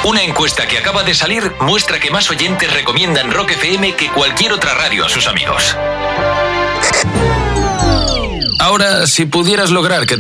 Una encuesta que acaba de salir muestra que más oyentes recomiendan Rock FM que cualquier otra radio a sus amigos. Ahora, si pudieras lograr que te